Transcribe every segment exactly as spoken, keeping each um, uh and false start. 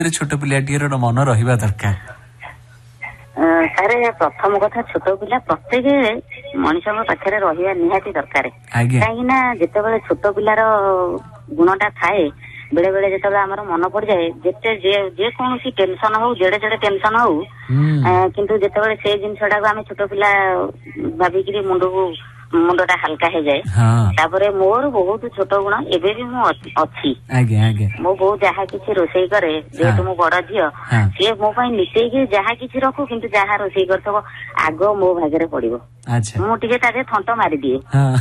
छोट पिलाटीर मन रहा दरकार? सारे प्रथम कथा छोट पिला प्रत्येक मनीष पाखे रहा निहाती दरकार कहीं जिते छोट पिलार गुणटा थाए बेले बेले जिते आमर मन पड़ जाए जिते जेकोसी टेंशन हो जेड़े जेड़े टेंशन हो किंतु जिते से जिनसा आम छोट पिला भाविकी मुंड को मुंडटा हल्का हो जाए तापर मोर बहुत छोट गुण एबे भी मु अच्छी मो बो जहा किसी रोसई करे जेहेतु मो बड़ झील सी मो निशे जहा किसी रखू किंतु जहा रोसई कर आग मो भागे पड़ो मुझे ताजे थंट मारी दिए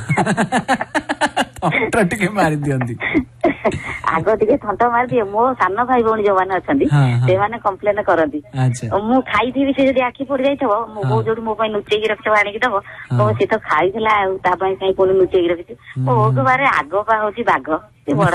मारी दियंती आग टे थंट मार दिए मो सान भाई भौणी जो मैंने अच्छा से मैंने कम्प्लेन करती मु खाई थी से जब आखि पड़ जाइए मो बो जो मो लुचेक रखी आनिकी दब तो सी तो खाई कहीं पुणी लुचेक रखी बहुत बारे आग पा हूँ बाघ सी बड़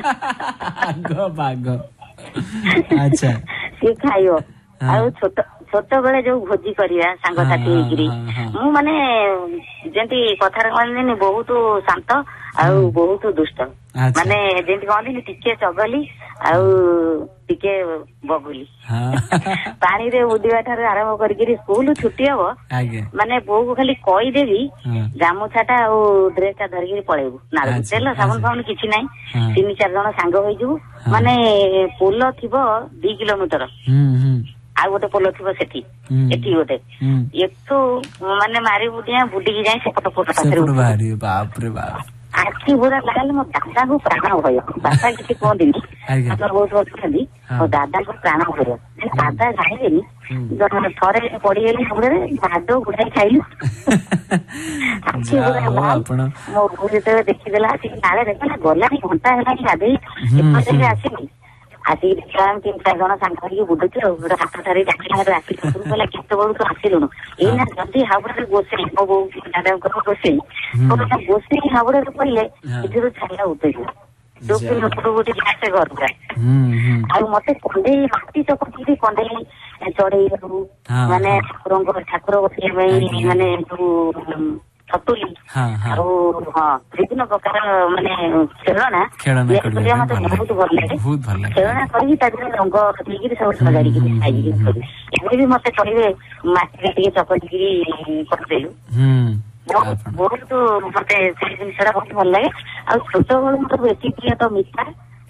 अच्छा सी खाइब आ छोट छोट बेले जो भोजी करिया सांगसाथी होइकिरी मु माने जेंती कथार कहनी बहुत शांत आउ बहुत दुष्ट माने जेंती कहनी टिके चगली आउ टिके बगुली पानी रे उदिवा ठार आरंभ करिकिरी स्कूल छुट्टी हबो माने बो को खाली कहि देबी गामुछाटा आ ड्रेसटा धरिकिरी पळेबू नाल तेल साबुन फाबुन किछि नै तीन चार जण सांग होई जू माने पोल थिबो दो किलोमीटर आ गोटे पोल थी सेठी एठी गोटे एठू माने मारी बुटिया बुटिकी जाए से पट पट पाखरे बाप रे बाप आखि बुरा लागले मो दादा को प्राण भय बापा किसी कहती आप बहुत वर्ष खाली मो दादा को प्राण भय दादा जाइबेनी थरे पड़गली समुद्र भाद गुड़ाई खाइलु आखि बुरा मो भू जो देखीदेला नाले देखा गला घंटा है गाधे एपटे आसनी आसिक देखा तीन चार जन सांग बुझुचे गोटे हाथ ठारे डाकिला आसिक कहला केते बड़ू तो आसिलुनु एना जल्दी हावड़े गोसे मो बो दादा को गोसे तो गोसे हावड़े पड़े इधर छाया उतरियो दो किलोमीटर गोटे घाटे घर आ मत कंडे माटी चकटी कंडे चढ़ई माने ठाकुर ठाकुर बसैया माने जो छतुली हाँ विभिन्न प्रकार माने खेलना मत बहुत भल लगे खेलना कर रंग सब सजाड़ी भी मत कहे मटी टे चकटी करदेलु बहुत मत से जिनसा बहुत भल लगे आ छोट बड़ मत बेसी प्रिय तो मिठा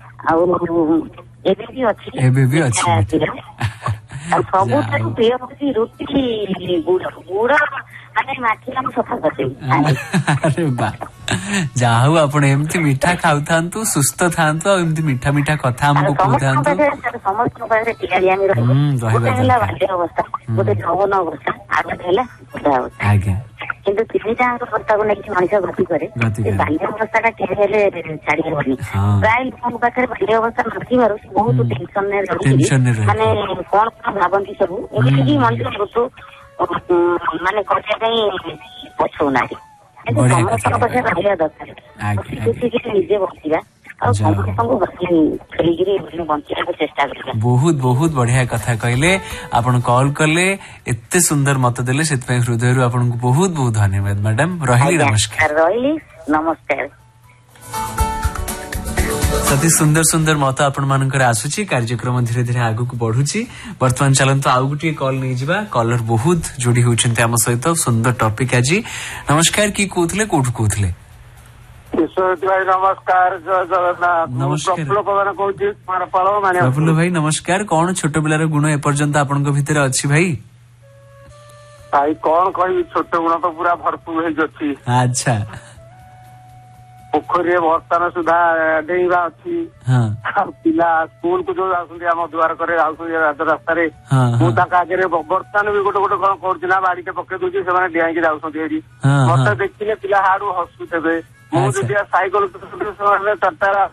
अच्छी सब प्रिय हूँ रुटी गुड़ गुड़ सफा अरे बा जाहु आपण एमती मीठा खाऊ थांतु सुस्थ थांतु आ एमती मीठा मीठा कथा हमको कहू थांतु समस्त पारे टियाली आमी रही गोटे हला बाल्य अवस्था गोटे जौवन अवस्था आगे हला बुढ़ा अवस्था आज्ञा किंतु तीनटा अवस्था को लेकिन मनीष गति करे बाल्य अवस्था के छाड़ी हेबनी प्राय लोक पाखे बाल्य अवस्था नथिबारु बहुत टेंशन ने रही माने कोन कोन भाबंती सब एमिति मनीष ऋतु माने करते पछौना निजे बसिया बहुत बहुत बढ़िया कथा कहले आपण कॉल कले एते सुंदर मत देले सेतपै हृदयरु आपनको बहुत बहुत धन्यवाद मैडम रहिली नमस्कार रहिली नमस्कार सती सुंदर सुंदर मत आपण मानकर आसुची कार्यक्रम धीरे धीरे आगु को बढ़ुची वर्तमान चलंतो आउ गुटी कॉल नै जिबा कॉलर बहुत जोडी होचंते हम सहित सुंदर टॉपिक आजी नमस्कार की कोथले कोठ कोथले नमस्कार जय जगन्नाथ नमस्कार प्रफुल्ल प्रफुल्ल भाई नमस्कार कौन छोट पिलार गुण ए पर्यंत आपनक भितर अछि भाई भाई कौन कहि छोट गुण तो पूरा भरपूर हे जछि अच्छा पोखरी बर्तन सुधा डेईवा अच्छी पिला स्कूल को जो आम दुआर करे रास्ता आगे बर्तन भी गोटे गोटे कौन कर बाड़ी पकई दूसरी से डिआई जाऊँगी मत देखिले पिला हाड़ू हसुथे मुझे सैकल चार्टा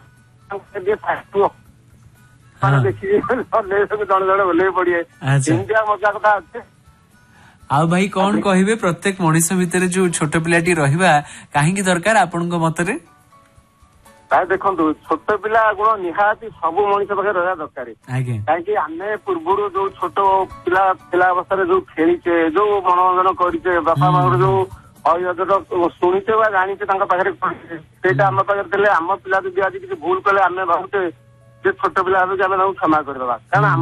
देखिए जड़े जड़े ओल्ले पड़े इंडिया मजा कथा अच्छे आ भाई कौन कहिबे प्रत्येक मनीष भितर जो छोट पिलाटी रहिबा काहेकि दरकार आपनक मतरे देखो छोट पिला गुण निहाती सब मनीष पाखे रहा दरकार कहीं आमे पूर्व जो छोट पिला पिला अवस्था जो खेलीचे जो मनोरंजन करे बापा माँ जो शुणीचे जानीचे पाखे आम पाखे आम पिला जब आज किसी भूल कले आम भावुचे ଯେ ଛୋଟ ପିଲା ଭାବେ ଆମେ ତାଙ୍କୁ କ୍ଷମା କରିଦବା କାରଣ